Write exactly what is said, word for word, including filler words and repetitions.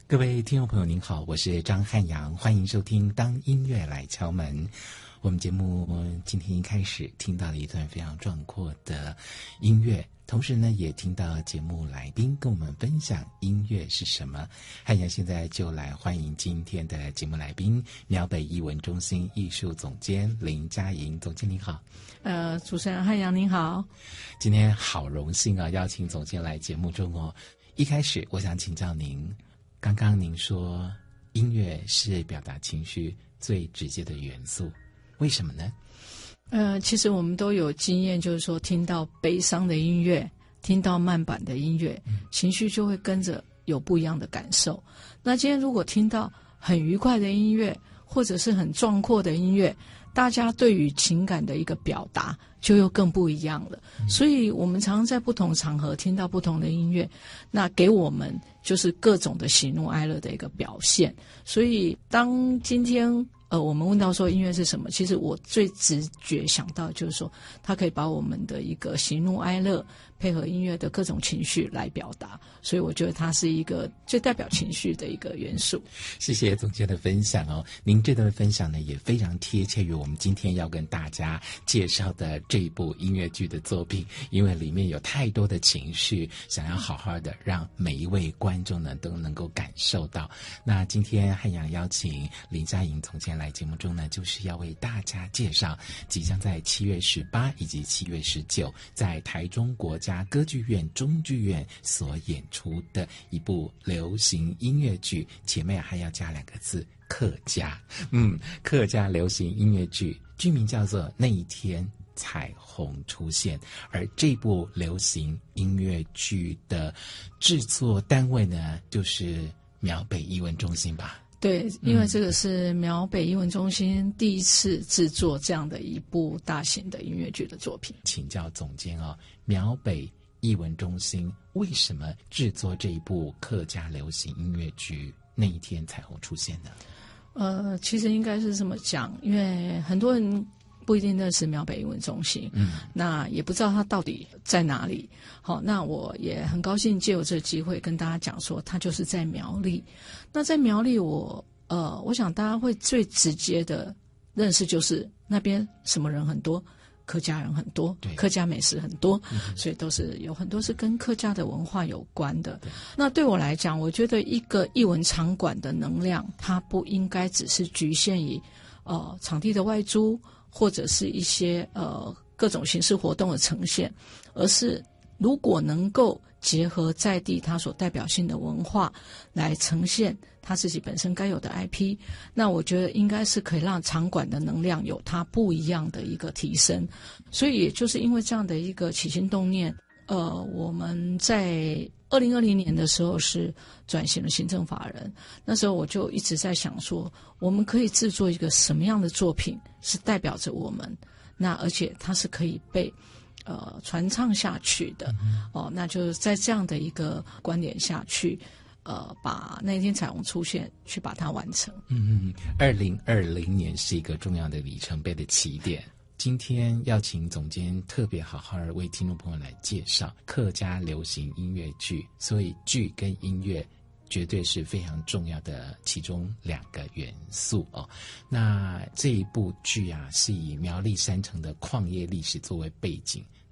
各位听众朋友您好，我是张汉阳，欢迎收听当音乐来敲门。我们节目今天一开始听到了一段非常壮阔的音乐，同时呢也听到节目来宾跟我们分享音乐是什么。汉阳现在就来欢迎今天的节目来宾，苗北艺文中心艺术总监林佳莹总监您好。 呃，主持人汉阳您好。 今天好荣幸啊，邀请总监来节目中哦。一开始我想请教您，刚刚您说音乐是表达情绪最直接的元素，为什么呢？ 呃，其实我们都有经验，就是说听到悲伤的音乐，听到慢板的音乐，情绪就会跟着有不一样的感受。那今天如果听到很愉快的音乐，或者是很壮阔的音乐，大家对于情感的一个表达就又更不一样了。嗯、所以我们常常在不同场合听到不同的音乐，那给我们就是各种的喜怒哀乐的一个表现。所以当今天呃我们问到说音乐是什么，其实我最直觉想到就是说它可以把我们的一个喜怒哀乐配合音乐的各种情绪来表达，所以我觉得它是一个最代表情绪的一个元素。 谢谢总监的分享哦，您这段分享呢也非常贴切于我们今天要跟大家介绍的这一部音乐剧的作品，因为里面有太多的情绪，想要好好的让每一位观众呢都能够感受到。那今天汉阳邀请林佳莹总监来节目中呢，就是要为大家介绍即将在七月十八以及七月十九在台中国家歌剧院中剧院所演出的一部流行音乐剧，前面还要加两个字客家。嗯，客家流行音乐剧，剧名叫做《那一天彩虹出现》，而这部流行音乐剧的制作单位呢，就是苗北艺文中心吧。 对，因为这个是苗北艺文中心第一次制作这样的一部大型的音乐剧的作品。 请教总监哦，苗北艺文中心为什么制作这一部客家流行音乐剧《那一天彩虹出现》呢？ 呃，其实应该是这么讲，因为很多人不一定认识苗北艺文中心，嗯，那也不知道它到底在哪里。好，那我也很高兴借由这个机会跟大家讲说，它就是在苗栗。那在苗栗我，呃，我想大家会最直接的认识就是那边什么人很多，客家人很多，客家美食很多，嗯、所以都是有很多是跟客家的文化有关的。那对我来讲，我觉得一个艺文场馆的能量，它不应该只是局限于呃场地的外租，或者是一些呃各种形式活动的呈现，而是如果能够结合在地它所代表性的文化来呈现它自己本身该有的 I P， 那我觉得应该是可以让场馆的能量有它不一样的一个提升。所以也就是因为这样的一个起心动念，呃，我们在二零二零年的时候是转型了行政法人，那时候我就一直在想说，我们可以制作一个什么样的作品是代表着我们，那而且它是可以被呃传唱下去的、嗯、哦，那就是在这样的一个观点下去，呃，把那一天彩虹出现去把它完成。 嗯嗯，二零二零年是一个重要的里程碑的起点。今天要请总监特别好好为听众朋友来介绍客家流行音乐剧，所以剧跟音乐绝对是非常重要的其中两个元素哦。那这一部剧啊，是以苗栗山城的矿业历史作为背景，